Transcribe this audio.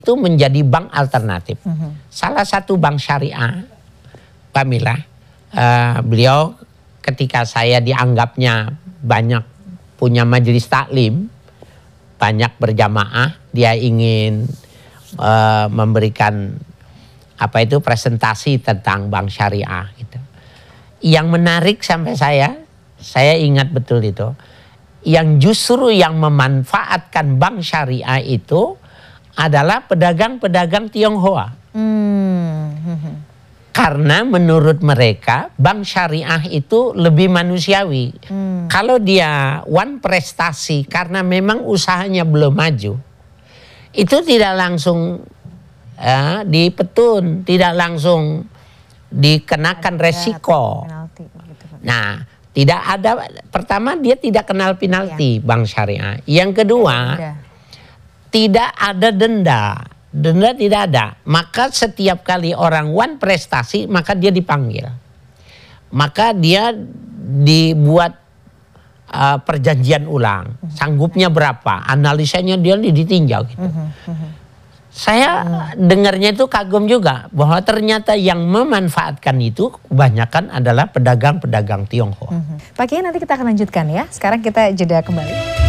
itu menjadi bank alternatif. Salah satu bank syariah, Pak Mila, beliau ketika saya dianggapnya banyak punya majelis taklim, banyak berjamaah, dia ingin memberikan presentasi tentang bank syariah gitu. Yang menarik sampai saya ingat betul itu, yang justru yang memanfaatkan bank syariah itu adalah pedagang-pedagang Tionghoa. Karena menurut mereka bank syariah itu lebih manusiawi. Kalau dia one prestasi karena memang usahanya belum maju, itu tidak langsung dipetun, tidak langsung dikenakan resiko. Nah, tidak ada, pertama dia tidak kenal penalti bank syariah. Yang kedua, tidak ada denda. Denda tidak ada. Maka setiap kali orang one prestasi, maka dia dipanggil. Maka dia dibuat perjanjian ulang. Sanggupnya berapa, analisanya dia ditinjau gitu. Saya dengarnya itu kagum juga bahwa ternyata yang memanfaatkan itu kebanyakan adalah pedagang-pedagang Tionghoa. Pak Kiai, nanti kita akan lanjutkan ya. Sekarang kita jeda kembali.